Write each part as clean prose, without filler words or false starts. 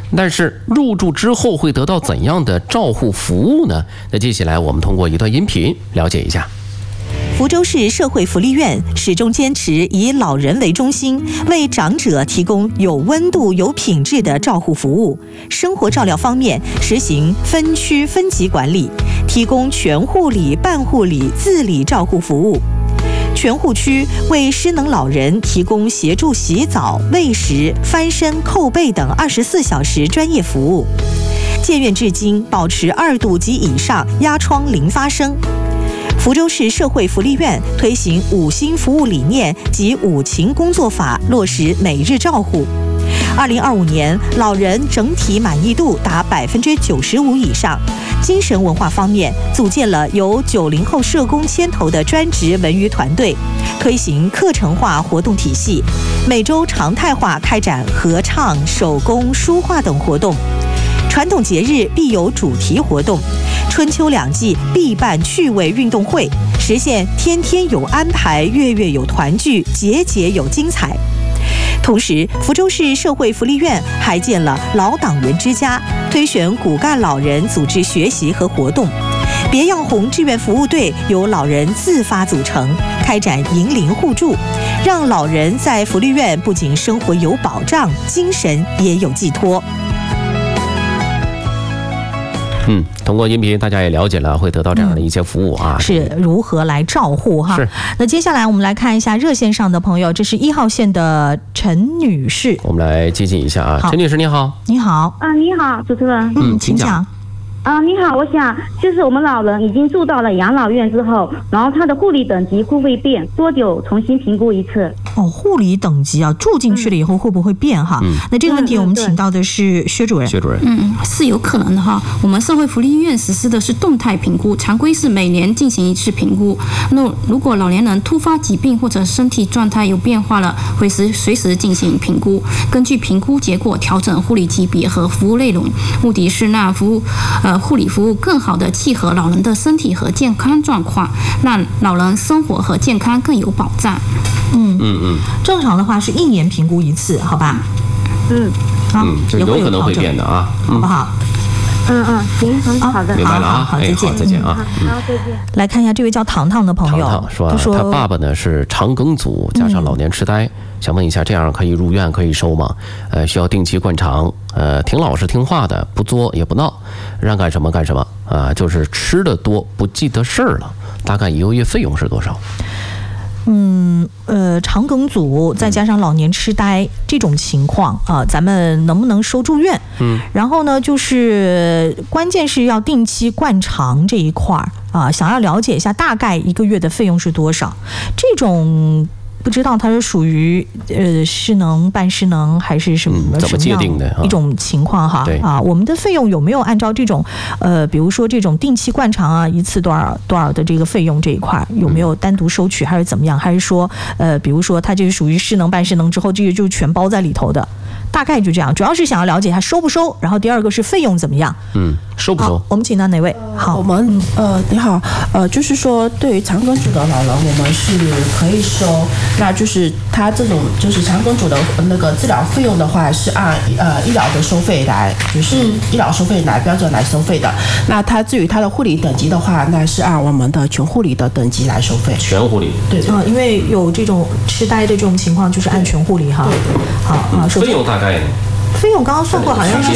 但是入住之后会得到怎样的照护服务呢？那接下来我们通过一段音频了解一下。 福州市社会福利院始终坚持以老人为中心，为长者提供有温度、有品质的照护服务。生活照料方面，实行分区分级管理，提供全护理、半护理、自理照护服务。全护区为失能老人提供协助洗澡、喂食、翻身、扣被等24小时专业服务。建院至今保持2度及以上压疮零发生。福州市社会福利院推行5新服务理念及5勤工作法，落实每日照护。2025年，老人整体满意度达95%以上。精神文化方面，组建了由90后社工牵头的专职文娱团队，推行课程化活动体系，每周常态化开展合唱、手工、书画等活动。传统节日必有主题活动，春秋2季必办趣味运动会，实现天天有安排、月月有团聚、节节有精彩。同时，福州市社会福利院还建了老党员之家，推选骨干老人组织学习和活动。别样红志愿服务队由老人自发组成，开展银龄互助，让老人在福利院不仅生活有保障，精神也有寄托。 通过音频大家也了解了会得到这样的一些服务啊， 是如何来照护哈。 是。 那接下来我们来看一下热线上的朋友，这是1号线的陈女士， 我们来接近一下啊。陈女士你好。 你好。 你好，主持人。 请讲。 你好，我想就是我们老人已经住到了养老院之后，然后他的护理等级会不会变？多久重新评估一次？ 护理等级啊，住进去了以后会不会变哈？那这个问题我们请到的是薛主任。 薛主任。 是有可能的哈。我们社会福利院实施的是动态评估，常规是每年进行1次评估。那如果老年人突发疾病或者身体状态有变化了，会随时进行评估，根据评估结果调整护理级别和服务内容，目的是让护理服务更好的契合老人的身体和健康状况，让老人生活和健康更有保障。 正常的话是1年评估1次，好吧？ 这有可能会变的啊， 好不好？ 行，很好的。 明白了啊， 好，再见。 好，再见啊。 好，再见。 来看一下这位叫糖糖的朋友， 糖糖说他爸爸呢是肠梗阻加上老年痴呆，想问一下，这样可以入院可以收吗？需要定期灌肠，挺老实听话的，不作也不闹，让干什么干什么啊，就是吃的多不记得事儿了。大概1个月费用是多少？ 肠梗阻再加上老年痴呆这种情况啊，咱们能不能收住院？然后呢，就是关键是要定期灌肠这一块啊，想要了解一下大概1个月的费用是多少？这种不知道它是属于失能、半失能还是什么怎么界定的一种情况哈？啊，我们的费用有没有按照这种比如说这种定期灌肠啊，1次多少的这个费用这一块有没有单独收取，还是怎么样？还是说比如说它这是属于失能、半失能之后，这个就全包在里头的？大概就这样，主要是想要了解它收不收，然后第2个是费用怎么样？ 收不收？ 我们请到哪位？好， 我们你好，就是说对于肠梗阻的老人，我们是可以收，那就是他这种就是肠梗阻的那个治疗费用的话，是按医疗的收费来，就是医疗收费来标准来收费的。那他至于他的护理等级的话，那是按我们的全护理的等级来收费。 全护理。 对。 因为有这种痴呆的这种情况，就是按全护理哈。好啊， 费用大概呢？ 费用刚刚算过，好像是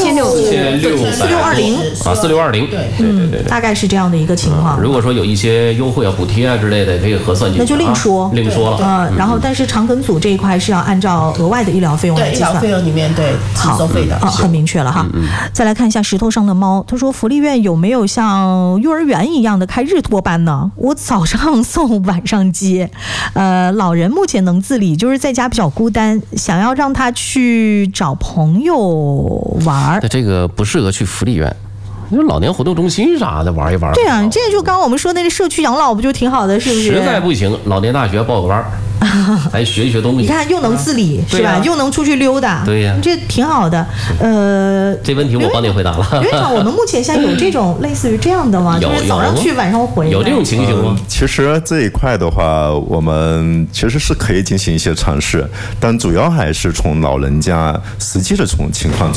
4620 啊，4620，对， 大概是这样的一个情况。 如果说有一些优惠啊、补贴啊之类的，可以核算进去， 那就另说了。 然后但是肠梗阻这一块是要按照额外的医疗费用来计算， 医疗费用里面对是收费的。 很明确了哈。再来看一下石头上的猫，他说福利院有没有像幼儿园一样的开日托班呢？我早上送，晚上接。老人目前能自理，就是在家比较孤单，想要让他去找朋友玩。 那这个不适合去福利院，老年活动中心啥的玩一玩。 对啊，这个就刚刚我们说那个社区养老不就挺好的，是不是？ 实在不行，老年大学报个班，来学一学东西。 你看，又能自理是吧？又能出去溜达， 对呀， 这挺好的。 这问题我帮你回答了。 刘院长，我们目前现在有这种类似于这样的吗？就是早上去，晚上回。 有这种情形吗？ 其实这一块的话，我们其实是可以进行一些尝试，但主要还是从老人家实际的情况